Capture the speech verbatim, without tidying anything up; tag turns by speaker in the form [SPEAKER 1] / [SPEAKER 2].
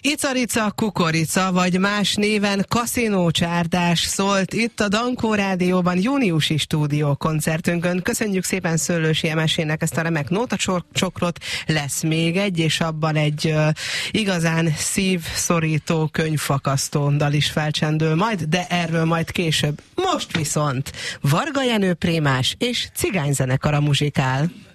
[SPEAKER 1] Icarica, kukorica, vagy más néven kaszinócsárdás szólt itt a Dankó Rádióban júniusi stúdió koncertünkön. Köszönjük szépen Szőlősi Emesének ezt a remek nótacsokrot. Lesz még egy, és abban egy uh, igazán szívszorító, könyvfakasztó dal is felcsendül majd, de erről majd később. Most viszont Varga Jenő Prémás és cigányzenekara muzsikál.